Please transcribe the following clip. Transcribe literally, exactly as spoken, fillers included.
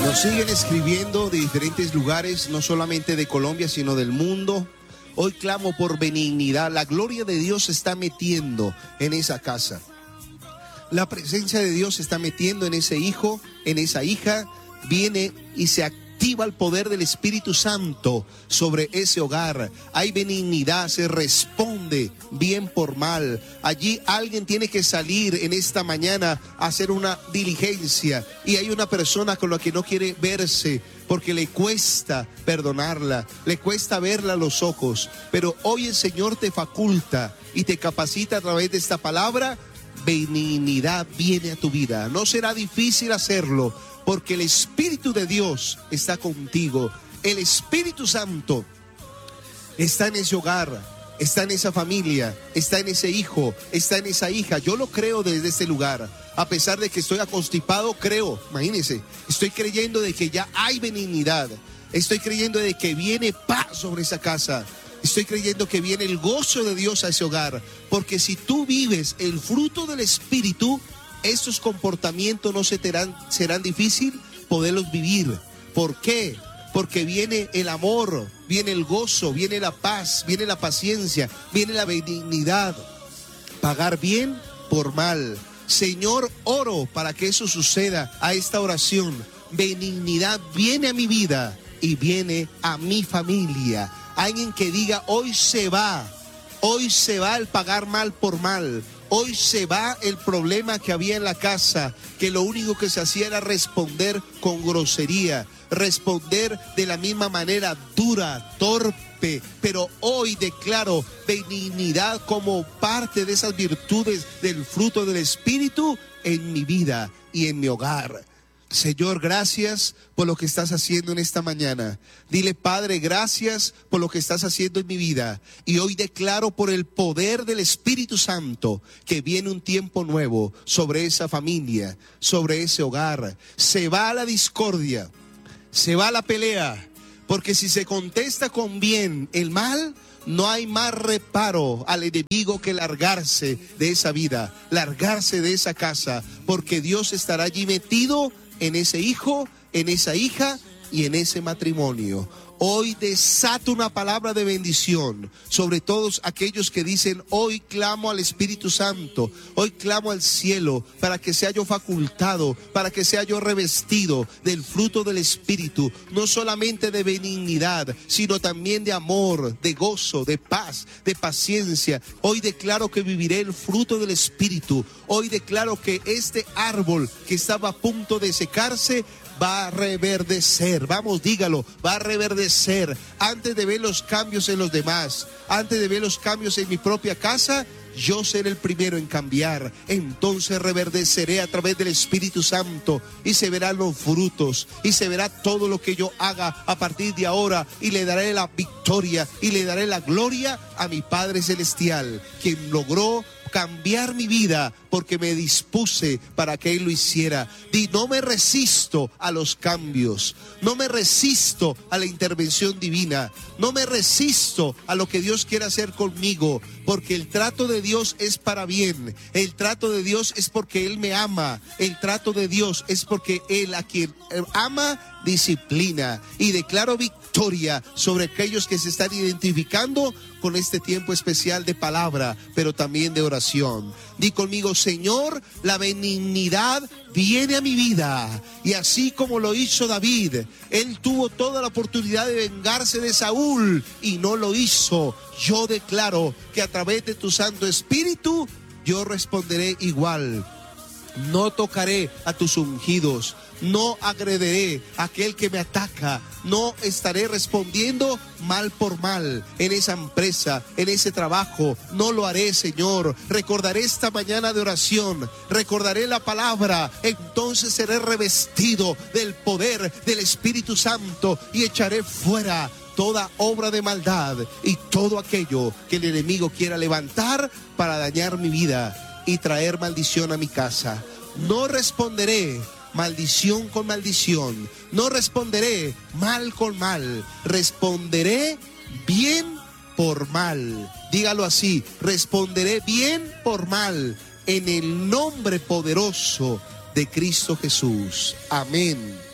Nos siguen escribiendo de diferentes lugares, no solamente de Colombia, sino del mundo. Hoy clamo por benignidad. La gloria de Dios se está metiendo en esa casa. La presencia de Dios se está metiendo en ese hijo, en esa hija. Viene y se activa el poder del Espíritu Santo sobre ese hogar. Hay benignidad, se responde bien por mal. Allí alguien tiene que salir en esta mañana a hacer una diligencia, y hay una persona con la que no quiere verse porque le cuesta perdonarla, le cuesta verla a los ojos. Pero hoy el Señor te faculta y te capacita a través de esta palabra. Benignidad viene a tu vida. No será difícil hacerlo, porque el Espíritu de Dios está contigo. El Espíritu Santo está en ese hogar, está en esa familia, está en ese hijo, está en esa hija. Yo lo creo desde este lugar. A pesar de que estoy constipado, creo, imagínense, estoy creyendo de que ya hay benignidad. Estoy creyendo de que viene paz sobre esa casa. Estoy creyendo que viene el gozo de Dios a ese hogar. Porque si tú vives el fruto del Espíritu, estos comportamientos no se te serán, serán difícil poderlos vivir. ¿Por qué? Porque viene el amor, viene el gozo, viene la paz, viene la paciencia, viene la benignidad. Pagar bien por mal. Señor, oro para que eso suceda a esta oración. Benignidad viene a mi vida y viene a mi familia. Alguien que diga, hoy se va, hoy se va el pagar mal por mal. Hoy se va el problema que había en la casa, que lo único que se hacía era responder con grosería, responder de la misma manera dura, torpe. Pero hoy declaro benignidad como parte de esas virtudes del fruto del Espíritu en mi vida y en mi hogar. Señor, gracias por lo que estás haciendo en esta mañana. Dile, Padre, gracias por lo que estás haciendo en mi vida. Y hoy declaro por el poder del Espíritu Santo que viene un tiempo nuevo sobre esa familia, sobre ese hogar. Se va la discordia, se va la pelea, porque si se contesta con bien el mal, no hay más reparo al enemigo que largarse de esa vida, largarse de esa casa, porque Dios estará allí metido en ese hijo, en esa hija y en ese matrimonio. Hoy desato una palabra de bendición sobre todos aquellos que dicen, hoy clamo al Espíritu Santo, hoy clamo al cielo para que sea yo facultado, para que sea yo revestido del fruto del Espíritu, no solamente de benignidad, sino también de amor, de gozo, de paz, de paciencia. Hoy declaro que viviré el fruto del Espíritu. Hoy declaro que este árbol que estaba a punto de secarse va a reverdecer. Vamos, dígalo, va a reverdecer. Antes de ver los cambios en los demás, antes de ver los cambios en mi propia casa, yo seré el primero en cambiar. Entonces reverdeceré a través del Espíritu Santo y se verán los frutos y se verá todo lo que yo haga a partir de ahora, y le daré la victoria y le daré la gloria a mi Padre Celestial, quien logró cambiar mi vida porque me dispuse para que Él lo hiciera. Y no me resisto a los cambios, no me resisto a la intervención divina, no me resisto a lo que Dios quiere hacer conmigo, porque el trato de Dios es para bien, el trato de Dios es porque Él me ama, el trato de Dios es porque Él, a quien ama, disciplina. Y declaro victoria sobre aquellos que se están identificando con este tiempo especial de palabra, pero también de oración. Di conmigo, Señor, la benignidad viene a mi vida. Y así como lo hizo David, él tuvo toda la oportunidad de vengarse de Saúl y no lo hizo. Yo declaro que a través de tu Santo Espíritu yo responderé igual. No tocaré a tus ungidos, no agrediré a aquel que me ataca, no estaré respondiendo mal por mal en esa empresa, en ese trabajo. No lo haré, Señor. Recordaré esta mañana de oración, recordaré la palabra, entonces seré revestido del poder del Espíritu Santo y echaré fuera toda obra de maldad y todo aquello que el enemigo quiera levantar para dañar mi vida y traer maldición a mi casa. No responderé maldición con maldición, no responderé mal con mal, responderé bien por mal. Dígalo así, responderé bien por mal, en el nombre poderoso de Cristo Jesús. Amén.